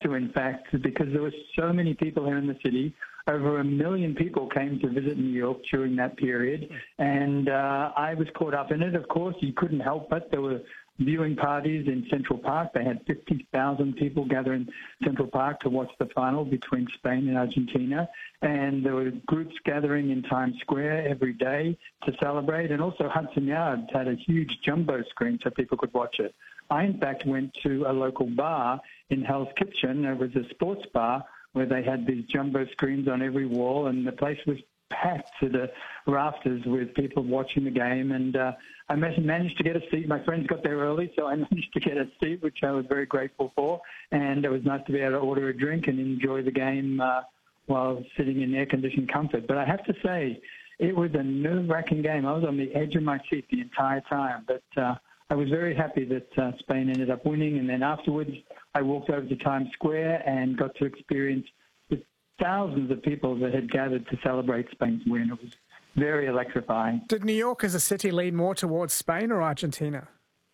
to, in fact, because there were so many people here in the city. Over 1 million people came to visit New York during that period, and I was caught up in it. Of course, you couldn't help but there were viewing parties in Central Park. They had 50,000 people gather in Central Park to watch the final between Spain and Argentina. And there were groups gathering in Times Square every day to celebrate. And also Hudson Yards had a huge jumbo screen so people could watch it. I, in fact, went to a local bar in Hell's Kitchen. It was a sports bar where they had these jumbo screens on every wall, and the place was packed to the rafters with people watching the game. And I managed to get a seat. My friends got there early, so I managed to get a seat, which I was very grateful for. And it was nice to be able to order a drink and enjoy the game while sitting in air-conditioned comfort. But I have to say, it was a nerve-wracking game. I was on the edge of my seat the entire time. But I was very happy that Spain ended up winning. And then afterwards, I walked over to Times Square and got to experience the thousands of people that had gathered to celebrate Spain's win. It was very electrifying. Did New York as a city lean more towards Spain or Argentina?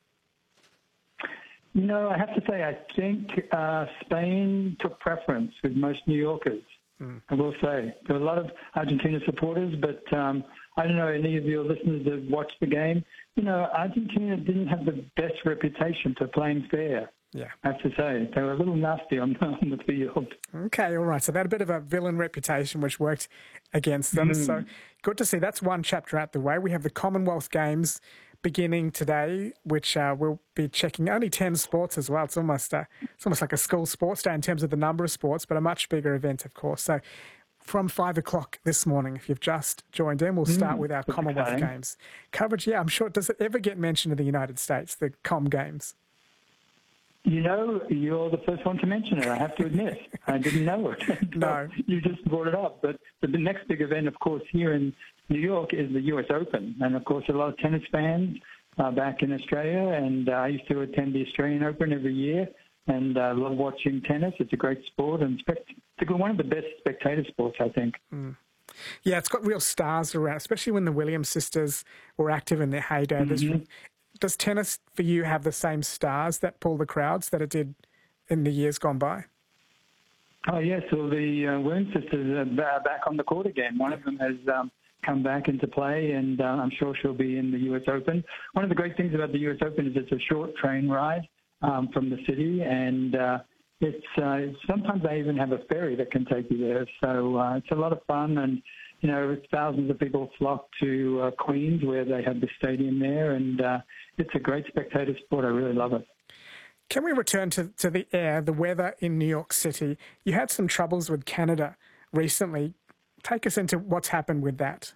You know, I have to say, I think Spain took preference with most New Yorkers. I will say. There were a lot of Argentina supporters, but I don't know, any of your listeners that watched the game, you know, Argentina didn't have the best reputation for playing fair. Yeah. I have to say. They were a little nasty on the field. Okay, all right. So they had a bit of a villain reputation which worked against them. So good to see. That's one chapter out the way. We have the Commonwealth Games beginning today, which we'll be checking. Only 10 sports as well. It's almost like a school sports day in terms of the number of sports, but a much bigger event, of course. So from 5 o'clock this morning, if you've just joined in, we'll start with our Commonwealth Games coverage. Yeah, I'm sure. Does it ever get mentioned in the United States, the Com Games? You know, you're the first one to mention it, I have to admit. I didn't know it. No. You just brought it up. But the next big event, of course, here in New York is the US Open. And, of course, a lot of tennis fans back in Australia. And I used to attend the Australian Open every year and love watching tennis. It's a great sport and one of the best spectator sports, I think. Yeah, it's got real stars around, especially when the Williams sisters were active in their heyday. Does tennis, for you, have the same stars that pull the crowds that it did in the years gone by? Oh, yes. Well, the Williams sisters are back on the court again. One of them has come back into play, and I'm sure she'll be in the US Open. One of the great things about the US Open is it's a short train ride from the city, and it's sometimes they even have a ferry that can take you there. So it's a lot of fun, and you know, thousands of people flock to Queens, where they have the stadium there, and it's a great spectator sport. I really love it. Can we return to the air, the weather in New York City? You had some troubles with Canada recently. Take us into what's happened with that.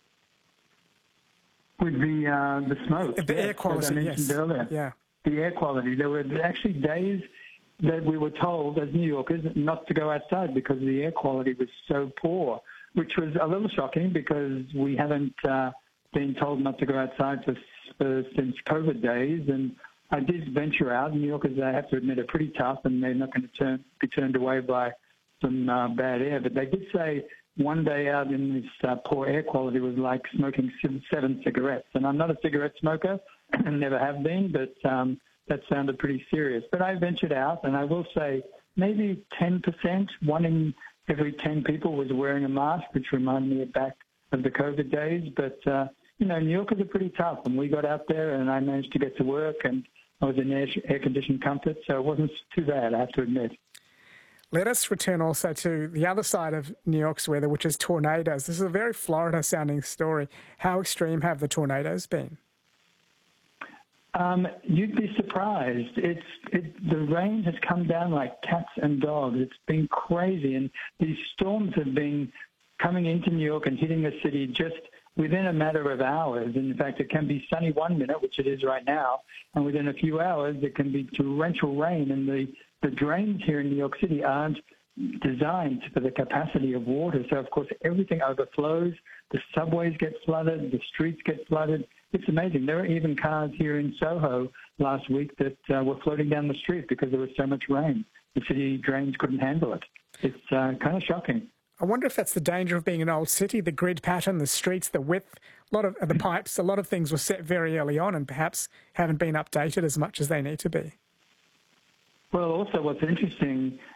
With the smoke. The air quality, as I mentioned earlier. Yeah. The air quality. There were actually days that we were told as New Yorkers not to go outside because the air quality was so poor, which was a little shocking because we haven't been told not to go outside since COVID days. And I did venture out. New Yorkers, I have to admit, are pretty tough, and they're not going to be turned away by some bad air. But they did say one day out in this poor air quality was like smoking 7 cigarettes. And I'm not a cigarette smoker and never have been, but that sounded pretty serious. But I ventured out, and I will say maybe 10%, 1 in every 10 people was wearing a mask, which reminded me back of the COVID days. But, you know, New Yorkers are pretty tough, and we got out there, and I managed to get to work, and I was in air-conditioned comfort, so it wasn't too bad, I have to admit. Let us return also to the other side of New York's weather, which is tornadoes. This is a very Florida-sounding story. How extreme have the tornadoes been? You'd be surprised. The rain has come down like cats and dogs. It's been crazy, and these storms have been coming into New York and hitting the city just within a matter of hours. In fact, it can be sunny 1 minute, which it is right now, and within a few hours it can be torrential rain. And the drains here in New York City aren't designed for the capacity of water. So, of course, everything overflows. The subways get flooded. The streets get flooded. It's amazing. There are even cars here in Soho last week that were floating down the street because there was so much rain. The city drains couldn't handle it. It's kind of shocking. I wonder if that's the danger of being an old city, the grid pattern, the streets, the width, a lot of the pipes, a lot of things were set very early on and perhaps haven't been updated as much as they need to be. Well, also what's interesting,